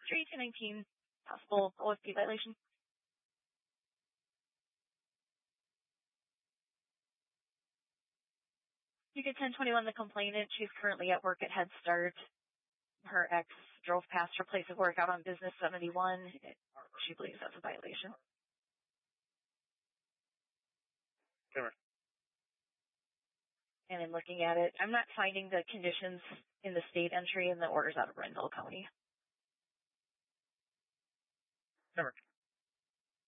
3219, possible OSP violation. You get 1021, the complainant. She's currently at work at Head Start. Her ex drove past her place of work out on Business 71. She believes that's a violation. Camera. And in looking at it, I'm not finding the conditions in the state entry and the orders out of Renville County. Camera.